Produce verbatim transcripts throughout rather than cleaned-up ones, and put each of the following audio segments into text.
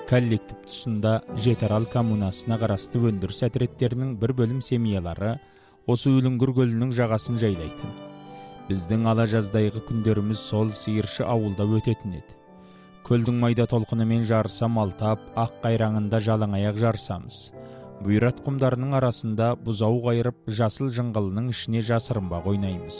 коллектив тұсында Жетарал коммунасына қарасты өндіріс әтіреттерінің бір бөлім семьялары осы Үлінгір көлінің жағасын жайлайтын. Біздің ала жаздайғы күндеріміз сол сиыршы ауылда өтетін еді. Көлдің майда толқынымен жарыса малтап, ақ қайраңында жалаңаяқ жарысамыз. Бұйрат құмдарының арасында бұзау қайырып, жасыл жыңғылының ішіне жасырынбақ ойнаймыз.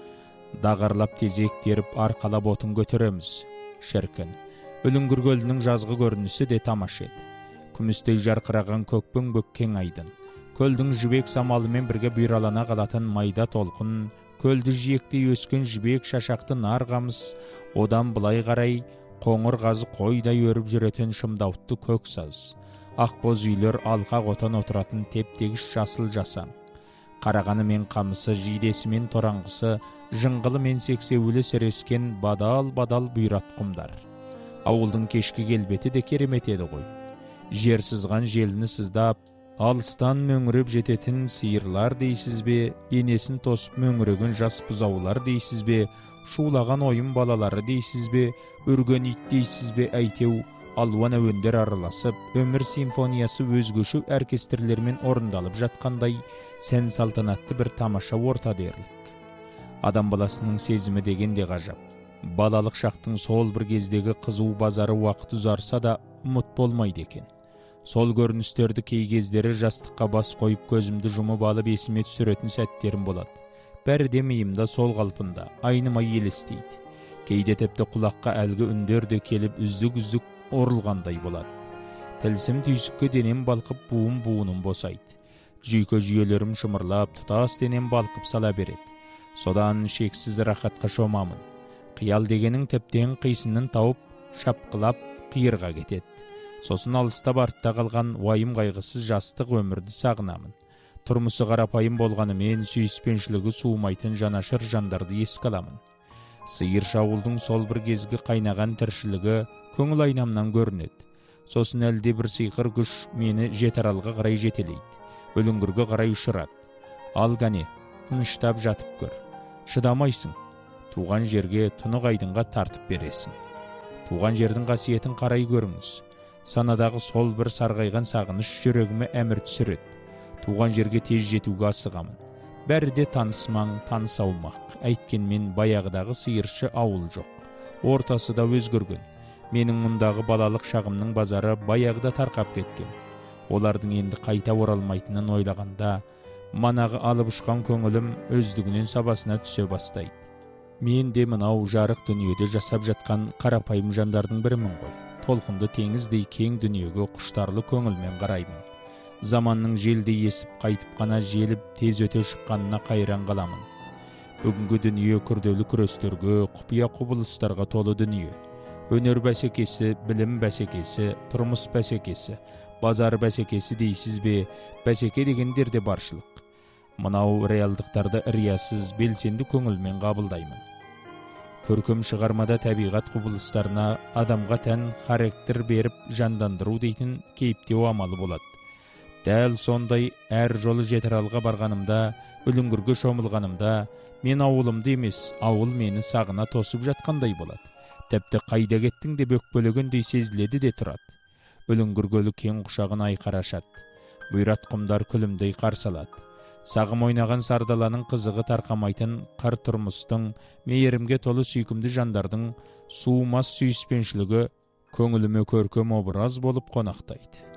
Дағарлап тезек теріп, арқалап отын көтереміз. Шіркін, Үлінгір көлінің жазғы көрінісі де тамаш еді. Күмістей жарқыраған көкпің-бөк кең айдын. Көлдің жібек самалымен бірге бұйралана қалатын майда толқын, көлді жиектей өскен жібек шашақты нарғамыз, одан былай қарай қоңыр қазы қойдай өріп жүретін шымдаутты көк саз. Ақбоз үйлер алқа қотан отыратын тептегіш жасыл жасаң. Қарағаны мен қамысы, жидесі мен тораңғысы, жыңғылы мен сексеуілі сірескен бадал-бадал бұйрат құмдар. Ауылдың кешкі келбеті де керемет еді ғой. Жер сызған желіні сыздап, алыстан мөңіреп жететін сиырлар дейсіз бе, енесін тосып мөңіреген жас бұзаулар дейсіз бе, шулаған ойын балалары дейсіз бе, үрген ит дейсіз бе, әйтеу алуан әуендер араласып, өмір симфониясы өзгөші оркестрлермен орындалып жатқандай сән салтанатты бір тамаша орта дерлік. Адам баласының сезімі деген де ғажап. Балалық шақтың сол бір кездегі қызу базары уақыт ұзарса да ұмыт болмайды екен. Сол көріністерді кей кездері жастыққа бас қойып көзімді жұмып алып есіме түсіретін сәттерім болады. Бәрі де миымда сол қалпында, айнымай елестейді. Кейде тіпті құлаққа әлгі үндер де келіп үздік-үздік орылғандай болады. Тілсім түйсікке денем балқып буын-буыным босайды. Жүйке жүйелерім шымырлап, тұтас денем балқып сала береді. Содан шексіз рахатқа шомамын. Қиял дегенің тіптен қисынын тауып, шапқылап қиырға кетеді. Сосын алыстап артта қалған уайым қайғысыз жастық өмірді сағынамын. Тұрмысы қарапайым болғанымен сүйіспеншілігі суымайтын жанашыр жандарды еске аламын. Сиыршы ауылдың сол бір кезгі қайнаған тіршілігі көңіл айнамнан көрінеді. Сосын әлде бір сиқыр күш мені Жетаралға қарай жетелейді. Үлінгірге қарай ұшырады. Ал қане, тыныштап жатып көр. Шыдамайсың. Туған жерге тұнық айдынға тартып бересің. Туған жердің қасиетін қарай көріңіз. Санадағы сол бір сарғайған сағыныш жүрегіме әмір түсіреді. Туған жерге тез жетуге асығамын. Бәрі де танысмаң, таныс аумақ. Әйткенмен баяғыдағы сиыршы ауыл жоқ. Ортасы да өзгерген. Менің мұндағы балалық шағымның базары баяғыда тарқап кеткен. Олардың енді қайта оралмайтынын ойлағанда, манағы алып ұшқан көңілім өздігінен сабасына түсе бастайды. Мен де мынау жарық дүниеде жасап жатқан қарапайым жандардың бірімін ғой. Толқынды теңіздей кең дүниеге құштарлы көңілмен қараймын. Заманның желдей есіп қайтып қана желіп тез өте шыққанына қайран қаламын. Бүгінгі дүние күрделі күрестерге, құпия құбылыстарға толы дүние. Өнер бәсекесі, білім бәсекесі, тұрмыс бәсекесі, базар бәсекесі дейсіз бе, бәсеке дегендер де баршылық. Мынау реалдықтарды риясыз, белсенді көңілмен қабылдаймын. Көркем шығармада табиғат құбылыстарына адамға тән характер беріп жандандыру дейтін кейіптеу амалы болады. Дәл сондай әр жолы Жетаралға барғанымда, Үлінгірге шомылғанымда, мен ауылымды емес, ауыл мені сағына тосып жатқандай болады. Тіпті қайда кеттің де бөкпелегендей сезіледі де тұрады. Үлінгір көлі кең құшағын айқара ашады. Бұйрат құмдар күлімдей қарсалады. Сағым ойнаған сардаланың қызығы тарқамайтын қыр тұрмыстың, мейірімге толы сүйкімді жандардың суымас сүйіспеншілігі көңіліме көркем образ болып қонақтайды.